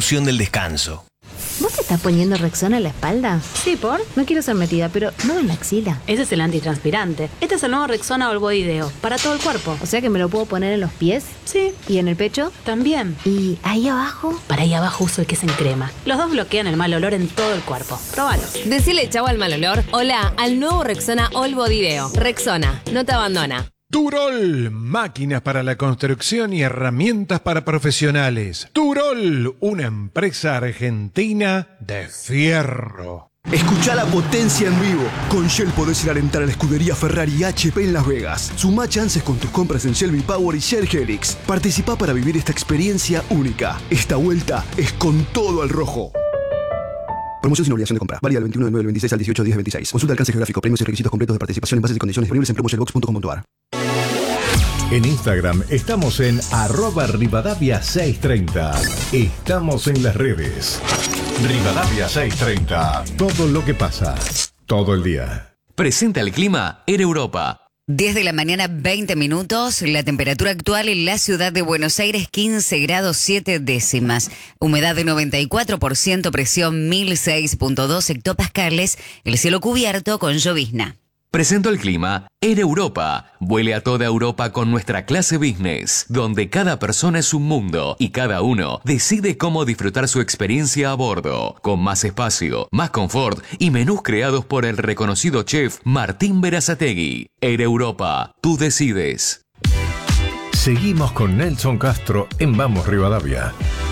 ilusión del descanso. ¿Vos te estás poniendo Rexona en la espalda? Sí, ¿por? No quiero ser metida, pero no en la axila. Ese es el antitranspirante. Este es el nuevo Rexona All Body Deo, para todo el cuerpo. O sea que me lo puedo poner en los pies. Sí. ¿Y en el pecho? También. ¿Y ahí abajo? Para ahí abajo uso el que es en crema. Los dos bloquean el mal olor en todo el cuerpo. Próbalo. Decile chau al mal olor. Hola al nuevo Rexona All Body Deo. Rexona, no te abandona. Turol, máquinas para la construcción y herramientas para profesionales. Turol, una empresa argentina de fierro. Escuchá la potencia en vivo. Con Shell podés ir a alentar a la escudería Ferrari HP en Las Vegas. Sumá chances con tus compras en Shell V-Power y Shell Helix. Participá para vivir esta experiencia única. Esta vuelta es con todo al rojo. Promoción sin obligación de compra. Válida del 21 de 9 del 26 al 18 de 10 del 26. Consulta alcance geográfico, premios y requisitos completos de participación en bases y condiciones disponibles en promoshellbox.com.ar. En Instagram estamos en @Rivadavia630. Estamos en las redes. Rivadavia630. Todo lo que pasa. Todo el día. Presenta el clima Air Europa. 10 de la mañana, 20 minutos. La temperatura actual en la ciudad de Buenos Aires, 15 grados 7 décimas. Humedad de 94%, presión 1006.2 hectopascales. El cielo cubierto con llovizna. Presento el clima Air Europa. Vuele a toda Europa con nuestra clase business, donde cada persona es un mundo y cada uno decide cómo disfrutar su experiencia a bordo, con más espacio, más confort y menús creados por el reconocido chef Martín Berazategui. Air Europa, tú decides. Seguimos con Nelson Castro en Vamos Rivadavia.